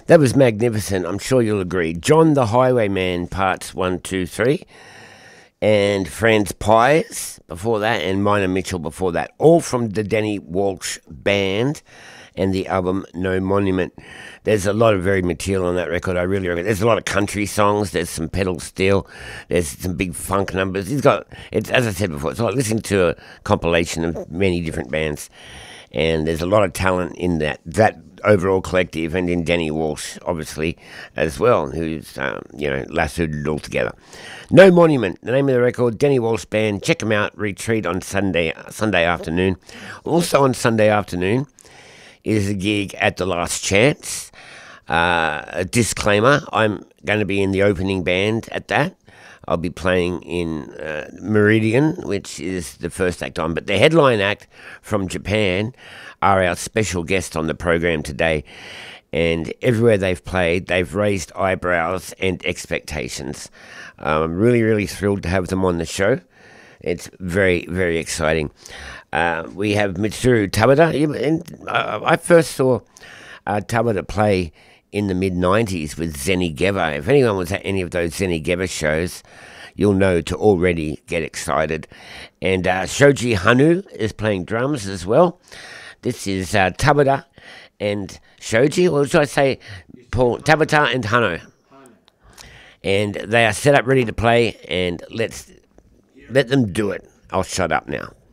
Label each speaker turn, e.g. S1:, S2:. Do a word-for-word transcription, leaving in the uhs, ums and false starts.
S1: That was magnificent. I'm sure you'll agree. John the Highwayman, parts one, two, three, and Franz Pies before that, and Minor Mitchell before that. All from the Danny Walsh Band and the album No Monument. There's a lot of varied material on that record. I really reckon. There's a lot of country songs. There's some pedal steel. There's some big funk numbers. He's got, it's as I said before, it's like listening to a compilation of many different bands. And there's a lot of talent in that that overall collective, and in Danny Walsh, obviously, as well, who's, um, you know, lassoed it all together. No Monument, the name of the record, Danny Walsh Band. Check them out. Retreat on Sunday Sunday afternoon. Also on Sunday afternoon is a gig at The Last Chance. Uh, a disclaimer, I'm going to be in the opening band at that. I'll be playing in uh, Meridian, which is the first act on. But the headline act from Japan are our special guest on the program today. And everywhere they've played, they've raised eyebrows and expectations. Um, I'm really, really thrilled to have them on the show. It's very, very exciting. Uh, we have Mitsuru Tabata. And, uh, I first saw uh, Tabata play in the mid nineties with Zenny Geva. If anyone was at any of those Zenny Geva shows, you'll know to already get excited. And uh, Shoji Hanu is playing drums as well. This is uh, Tabata and Shoji, or should I say Paul, Tabata and Hano. And they are set up ready to play, and let's let them do it. I'll shut up now.